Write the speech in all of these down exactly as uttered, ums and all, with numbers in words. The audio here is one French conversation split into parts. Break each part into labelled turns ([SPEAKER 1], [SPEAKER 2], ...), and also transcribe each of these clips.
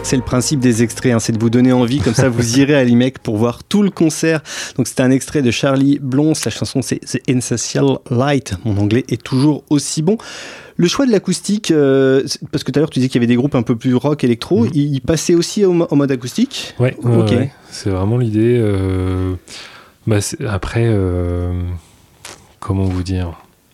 [SPEAKER 1] C'est le principe des extraits, hein, c'est de vous donner envie, comme ça vous irez à l'I M E C pour voir tout le concert. Donc c'était un extrait de Charlie Blons, la chanson c'est The Essential Light. Mon anglais est toujours aussi bon. Le choix de l'acoustique, euh, parce que tout à l'heure tu disais qu'il y avait des groupes un peu plus rock, électro, mmh. il, il passait aussi au, en mode acoustique ?
[SPEAKER 2] Ouais, ouais, okay. ouais, c'est vraiment l'idée. Euh, bah c'est, après, euh, comment vous dire ?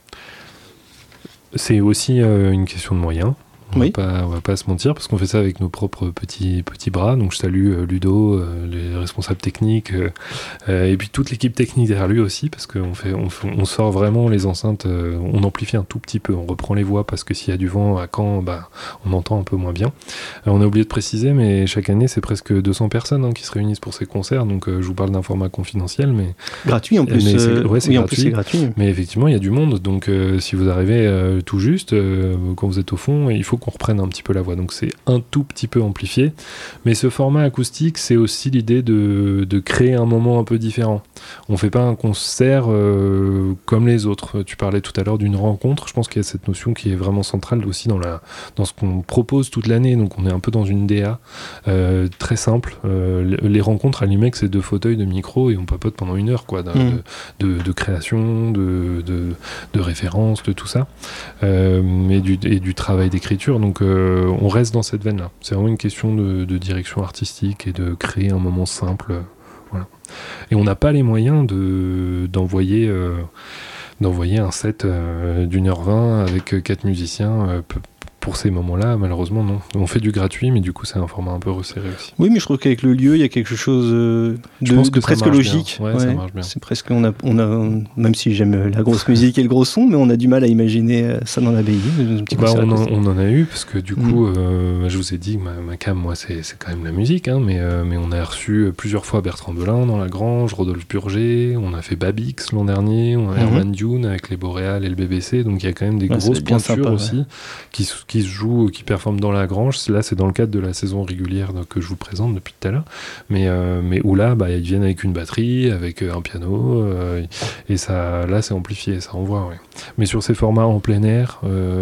[SPEAKER 2] C'est aussi euh, une question de moyens. On oui. va pas, on va pas se mentir, parce qu'on fait ça avec nos propres petits, petits bras. Donc je salue euh, Ludo, euh, les responsables techniques, euh, euh, et puis toute l'équipe technique derrière lui aussi, parce qu'on fait, on, on sort vraiment les enceintes, euh, on amplifie un tout petit peu, on reprend les voix, parce que s'il y a du vent à Caen, bah, on entend un peu moins bien. Euh, on a oublié de préciser, mais chaque année, c'est presque deux cents personnes hein, qui se réunissent pour ces concerts, donc euh, je vous parle d'un format confidentiel, mais...
[SPEAKER 1] Gratuit en plus,
[SPEAKER 2] mais c'est,
[SPEAKER 1] euh,
[SPEAKER 2] ouais, c'est
[SPEAKER 1] oui,
[SPEAKER 2] gratuit,
[SPEAKER 1] en plus c'est gratuit.
[SPEAKER 2] Mais effectivement, il y a du monde, donc euh, si vous arrivez euh, tout juste, euh, quand vous êtes au fond, il faut qu'on reprenne un petit peu la voix, donc c'est un tout petit peu amplifié, mais ce format acoustique c'est aussi l'idée de, de créer un moment un peu différent. On fait pas un concert euh, comme les autres. Tu parlais tout à l'heure d'une rencontre, je pense qu'il y a cette notion qui est vraiment centrale aussi dans, la, dans ce qu'on propose toute l'année, donc on est un peu dans une D A euh, très simple. Euh, les rencontres à l'I M E C c'est deux fauteuils, deux micros et on papote pendant une heure quoi, de, mmh. de, de, de création, de, de, de référence, de tout ça, euh, et, du, et du travail d'écriture, donc euh, on reste dans cette veine-là. C'est vraiment une question de, de direction artistique et de créer un moment simple. Euh, voilà. Et on n'a pas les moyens de, d'envoyer, euh, d'envoyer un set euh, d'une heure vingt avec quatre musiciens euh, pour ces moments-là, malheureusement, non. On fait du gratuit, mais du coup, c'est un format un peu resserré aussi.
[SPEAKER 1] Oui, mais je trouve qu'avec le lieu, il y a quelque chose de,
[SPEAKER 2] je pense que
[SPEAKER 1] de presque logique.
[SPEAKER 2] Ouais, ouais, ça marche bien.
[SPEAKER 1] C'est presque, on a, on a, même si j'aime la grosse musique et le gros son, mais on a du mal à imaginer ça dans l'abbaye. Un petit
[SPEAKER 2] bah, on, en, on en a eu, parce que du coup, mmh. euh, je vous ai dit que ma, ma cam, moi, c'est, c'est quand même la musique, hein, mais, euh, mais on a reçu plusieurs fois Bertrand Belin dans la Grange, Rodolphe Burger, on a fait Babix l'an dernier, on a mmh. Herman Dune avec les Boréales et le B B C, donc il y a quand même des ouais, grosses pointures sympa, aussi ouais. qui, qui se jouent, qui performe dans la Grange. Là c'est dans le cadre de la saison régulière que je vous présente depuis tout à l'heure, mais, euh, mais où là bah, ils viennent avec une batterie, avec un piano euh, et ça, là c'est amplifié, ça envoie ouais. Mais sur ces formats en plein air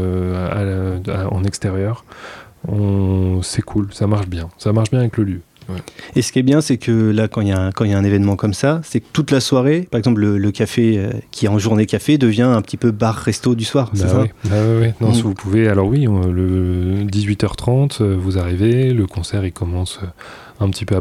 [SPEAKER 2] euh, à, à, en extérieur on, c'est cool, ça marche bien ça marche bien avec le lieu. Ouais.
[SPEAKER 1] Et ce qui est bien, c'est que là, quand il y a un, quand il y a un événement comme ça, c'est que toute la soirée, par exemple, le, le café euh, qui est en journée café devient un petit peu bar-resto du soir,
[SPEAKER 2] bah
[SPEAKER 1] c'est
[SPEAKER 2] oui,
[SPEAKER 1] ça
[SPEAKER 2] bah oui, oui. Non, mmh. si vous pouvez, alors oui, on, le dix-huit heures trente, vous arrivez, le concert il commence un petit peu après.